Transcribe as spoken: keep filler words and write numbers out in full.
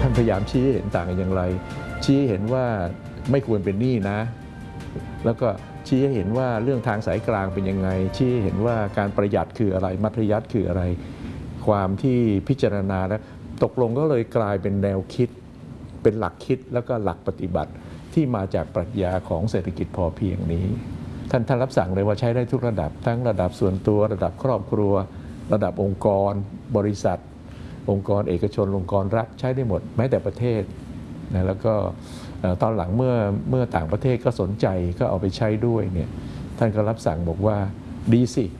ท่านพยายามชี้ให้เห็นต่างกันอย่างไรชี้ให้เห็นว่าไม่ควรเป็นหนี้นะแล้วก็ชี้ให้เห็นว่าเรื่องทางสายกลางเป็นยังไงชี้ให้เห็นว่าการประหยัดคืออะไรมัธยัสถ์คืออะไรความที่พิจารณาแล้วตกลงก็เลยกลายเป็นแนวคิดเป็นหลักคิดแล้วก็หลักปฏิบัติที่มาจากปรัชญาของเศรษฐกิจพอเพียงนี้ท่านท่านรับสั่งเลยว่าใช้ได้ทุกระดับทั้งระดับส่วนตัวระดับครอบครัวระดับองค์กรบริษัทองค์กรเอกชนองค์กรรัฐใช้ได้หมดแม้แต่ประเทศนะแล้วก็ตอนหลังเมื่อเมื่อต่างประเทศก็สนใจก็เอาไปใช้ด้วยเนี่ยท่านก็รับสั่งบอกว่าดีสิ